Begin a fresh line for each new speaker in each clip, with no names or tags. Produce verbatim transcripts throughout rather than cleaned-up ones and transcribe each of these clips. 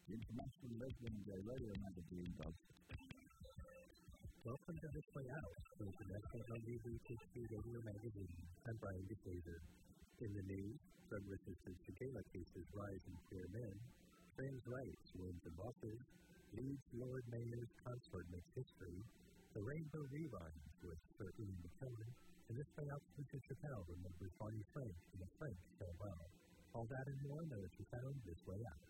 International Lesbian Gay Radio Magazine.
Welcome to This Way Out, the International L G B T Q Radio Magazine. I'm Brian DeFazer. In the news, drug-resistant Shigella cases rise in queer men, trans rights wins and losses, Leeds Lord Mayor's consort makes history, the Rainbow Rewinds with Sir Ian McKellen, and This Way Out's Lucia Chappelle remembers Barney Frank in a Frank farewell. All that and more now that you found This Way Out.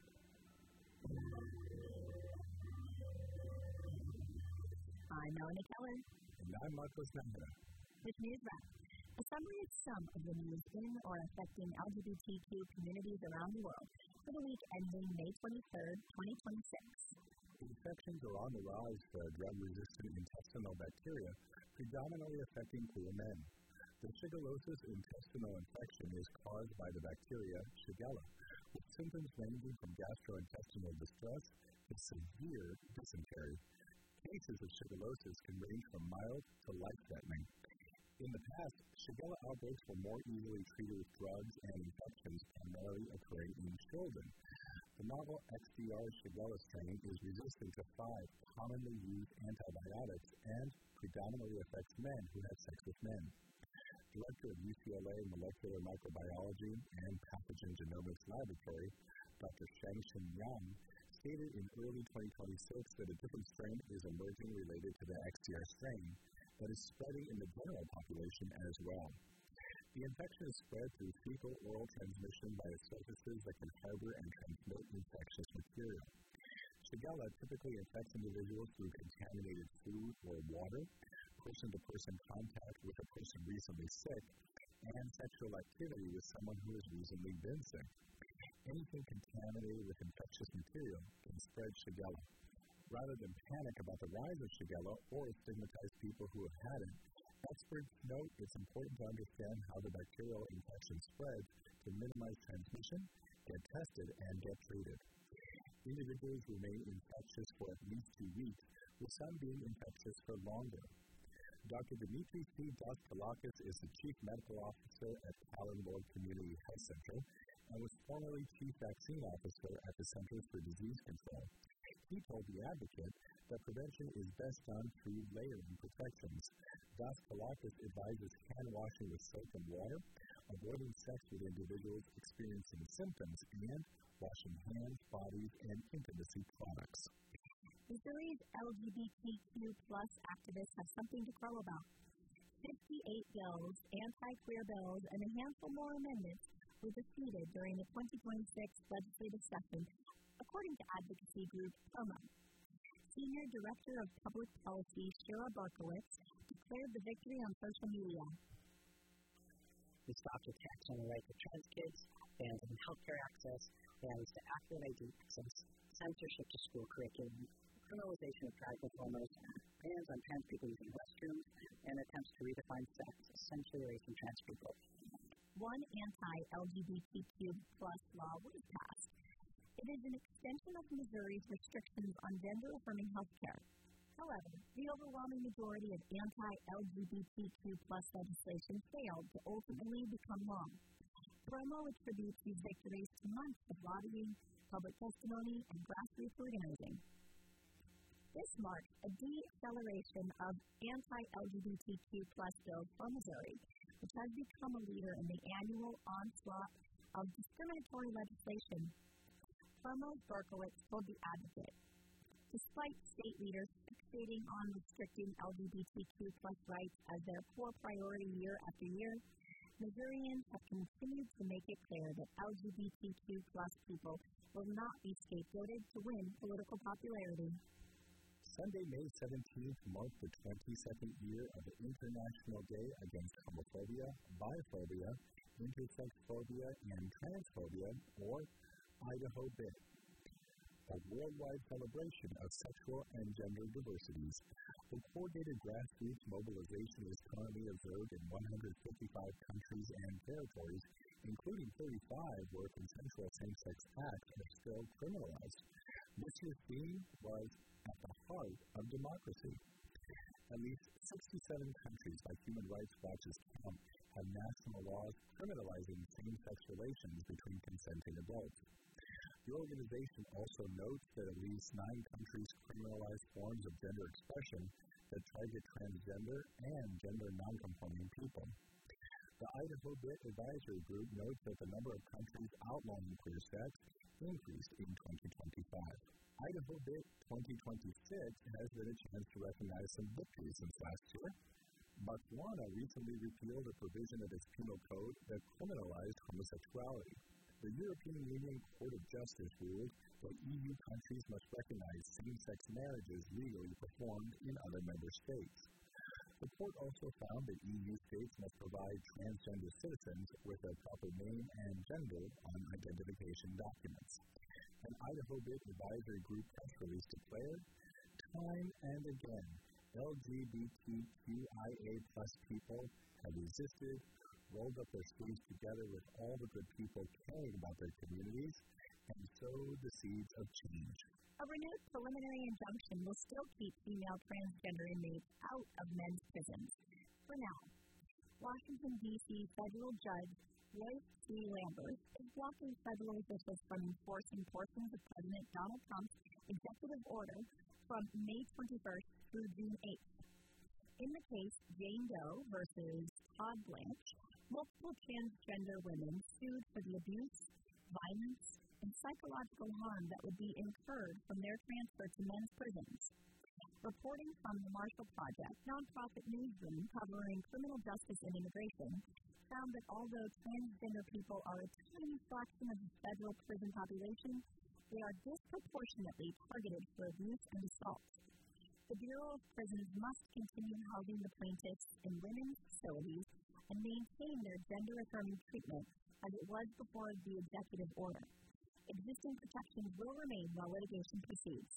I'm Melanie Keller.
And I'm Marcos Nahara.
With News Wrap, a summary of some of the news in or affecting L G B T Q communities around the world for the week ending May twenty-third, twenty twenty-six.
Infections are on the rise for drug-resistant intestinal bacteria, predominantly affecting queer men. The shigellosis intestinal infection is caused by the bacteria Shigella, with symptoms ranging from gastrointestinal distress to severe dysentery. Cases of shigellosis can range from mild to life-threatening. In the past, Shigella outbreaks were more easily treated with drugs and infections primarily occurring in children. The novel X D R Shigella strain is resistant to five commonly used antibiotics and predominantly affects men who have sex with men. Director of U C L A Molecular Microbiology and Pathogen Genomics Laboratory, Doctor Shangshin Yang, stated in early twenty twenty-six that a different strain is emerging related to the X D R strain that is spreading in the general population as well. The infection is spread through fecal-oral transmission by surfaces that can harbor and transmit infectious material. Shigella typically infects individuals through contaminated food or water, person-to-person contact with a person recently sick, and sexual activity with someone who has recently been sick. Anything contaminated with infectious material can spread Shigella. Rather than panic about the rise of Shigella or stigmatize people who have had it, experts note it's important to understand how the bacterial infection spreads to minimize transmission, get tested, and get treated. Individuals remain infectious for at least two weeks, with some being infectious for longer. Doctor Dimitri C. Daskalakis is the Chief Medical Officer at Kalundborg Community Health Center and was formerly Chief Vaccine Officer at the Centers for Disease Control. He told The Advocate that prevention is best done through layering protections. Daskalakis advises hand washing with soap and water, avoiding sex with individuals experiencing symptoms, and washing hands, bodies, and intimacy products.
Missouri's L G B T Q plus activists have something to crow about. fifty-eight bills, anti-queer bills, and a handful more amendments were defeated during the twenty twenty-six legislative session, according to advocacy group PROMO. Senior Director of Public Policy Shira Berkowitz declared the victory on social media.
We stopped attacks on the rights of trans kids, bans on healthcare access, bans to accurate I D access, censorship to school curriculum, criminalization of drag performers, bans on trans people using restrooms, and attempts to redefine sex, essentially erasing trans people.
One anti-L G B T Q plus law was passed. It is an extension of Missouri's restrictions on gender-affirming health care. However, the overwhelming majority of anti-L G B T Q plus legislation failed to ultimately become law. PROMO attributes these victories to months of lobbying, public testimony, and grassroots organizing. This marks a deceleration of anti-L G B T Q plus bills for Missouri, which has become a leader in the annual onslaught of discriminatory legislation. PROMO's Berkowitz told The Advocate, despite state leaders fixating on restricting L G B T Q plus rights as their core priority year after year, Missourians have continued to make it clear that L G B T Q plus people will not be scapegoated to win political popularity.
Sunday, May seventeenth, marked the twenty-second year of the International Day Against Homophobia, Biphobia, Intersexphobia, and Transphobia, or Idaho B I D, a worldwide celebration of sexual and gender diversities. The coordinated grassroots mobilization is currently observed in one hundred fifty-five countries and territories, including thirty-five where consensual same-sex acts are still criminalized. This year's theme was at the heart of democracy. At least sixty-seven countries by Human Rights Watch's count have national laws criminalizing same-sex relations between consenting adults. The organization also notes that at least nine countries criminalize forms of gender expression that target transgender and gender nonconforming people. The Idaho Bit Advisory Group notes that the number of countries outlawing queer sex increased in twenty twenty-five. Idaho Bit twenty twenty-six has been a chance to recognize some victories since last year. Botswana recently repealed a provision of its penal code that criminalized homosexuality. The European Union Court of Justice ruled that E U countries must recognize same-sex marriages legally performed in other member states. The court also found that E U states must provide transgender citizens with a proper name and gender on identification documents. An Idaho Bit Advisory Group press release declared, time and again, L G B T Q I A plus people have resisted, rolled up their sleeves together with all the good people caring about their communities, and sowed the seeds of change.
A renewed preliminary injunction will still keep female transgender inmates out of men's prisons. For now, Washington, D C federal judge Royce C. Lambert is blocking federal officials from enforcing portions of President Donald Trump's executive order from May twenty-first through June eighth. In the case Jane Doe versus Todd Blanche, multiple transgender women sued for the abuse, violence, and psychological harm that would be incurred from their transfer to men's prisons. Reporting from the Marshall Project, nonprofit newsroom covering criminal justice and immigration, found that although transgender people are a tiny fraction of the federal prison population, they are disproportionately targeted for abuse and assault. The Bureau of Prisons must continue housing the plaintiffs in women's facilities and maintain their gender-affirming treatment as it was before the executive order. Existing protections will remain while litigation proceeds.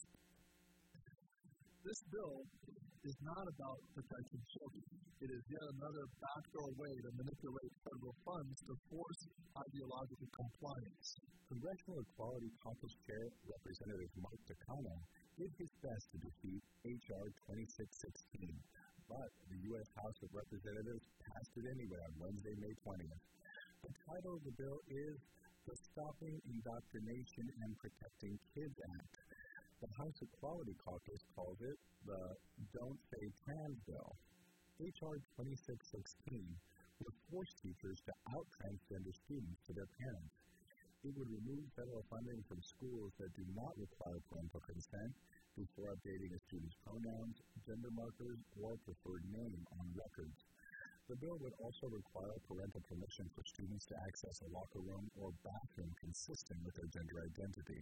This bill is not about protecting children. It is yet another backdoor way to manipulate federal funds to force ideological compliance.
Congressional Equality Caucus Chair Representative Mark Takano did his best to defeat H R twenty-six sixteen, but the U S House of Representatives passed it anyway on Wednesday, May twentieth. The title of the bill is the Stopping Indoctrination and Protecting Kids Act. The House Equality Caucus calls it the Don't Say Trans Bill. H R twenty-six sixteen would force teachers to out transgender students to their parents. It would remove federal funding from schools that do not require parental consent before updating a student's pronouns, gender markers, or preferred name on records. The bill would also require parental permission for students to access a locker room or bathroom consistent with their gender identity.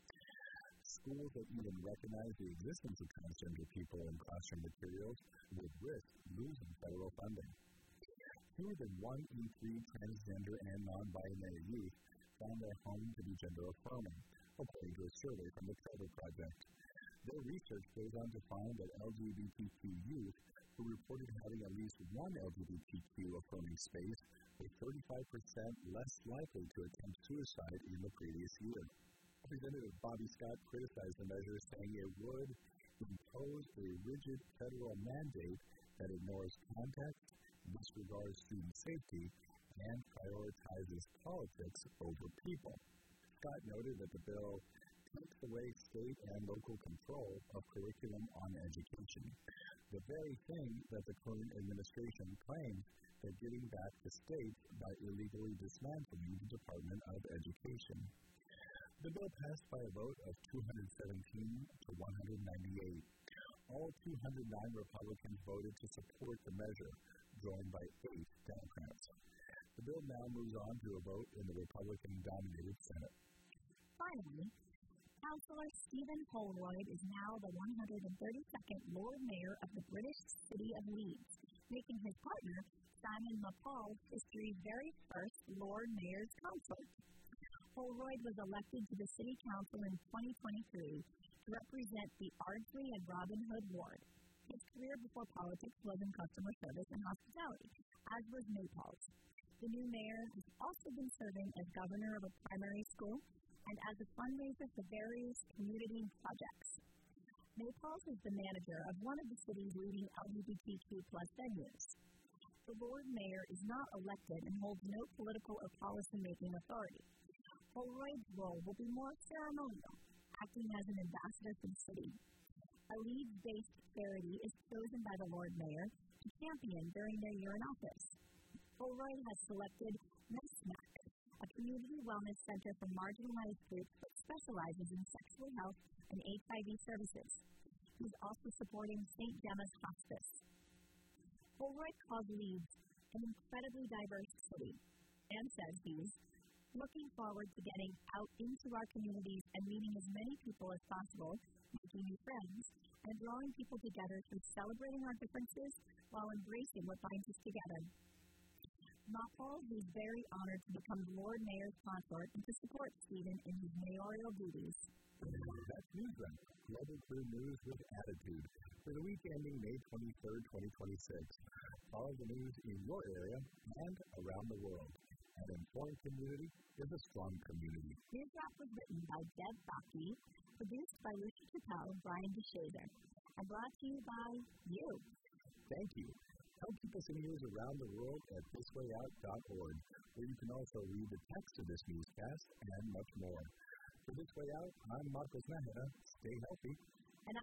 Schools that even recognize the existence of transgender people in classroom materials would risk losing federal funding. Fewer than one in three transgender and non-binary youth found their home to be gender-affirming, according to a survey from the Trevor Project. Their research goes on to find that L G B T Q youth who reported having at least one L G B T Q-affirming space were thirty-five percent less likely to attempt suicide in the previous year. Representative Bobby Scott criticized the measure, saying it would impose a rigid federal mandate that ignores context, disregards student safety, and prioritizes politics over people. Scott noted that the bill takes away state and local control of curriculum on education, the very thing that the current administration claims they're giving back to states by illegally dismantling the Department of Education. The bill passed by a vote of two hundred seventeen to one hundred ninety-eight. All two hundred nine Republicans voted to support the measure, joined by eight Democrats. The bill now moves on to a vote in the Republican-dominated Senate.
Finally, Councillor Stephen Holroyd is now the one hundred thirty-second Lord Mayor of the British city of Leeds, making his partner, Simon Mapal, history's very first Lord Mayor's Consort. Holroyd was elected to the City Council in twenty twenty-three to represent the Ardsley and Robin Hood ward. His career before politics was in customer service and hospitality, as was Mapal's. The new mayor has also been serving as governor of a primary school and as a fundraiser for various community projects. Maples is the manager of one of the city's leading L G B T Q plus venues. The Lord Mayor is not elected and holds no political or policy-making authority. Holroyd's role will be more ceremonial, acting as an ambassador for the city. A Leeds-based charity is chosen by the Lord Mayor to champion during their year in office. Holroyd has selected MedSmack, a community wellness center for marginalized groups that specializes in sexual health and H I V services. He's also supporting Saint Gemma's Hospice. Holroyd calls Leeds an incredibly diverse city and says he's looking forward to getting out into our communities and meeting as many people as possible, making new friends, and drawing people together through celebrating our differences while embracing what binds us together. Mapol is very honored to become the Lord Mayor's consort and to support Stephen in his mayoral duties.
That's Newswrap, Global Clear News with Attitude, for the week ending May twenty-third, twenty twenty-six. Follow the news in your area and around the world. An informed community is a strong community.
Newswrap was written by Deb Baki, produced by Lucia Chappelle and Brian DeShazer, and brought to you by you.
Thank you. Help keep us in news around the world at this way out dot org, where you can also read the text of this newscast and much more. For This Way Out, I'm Marcos Maheda. Stay healthy.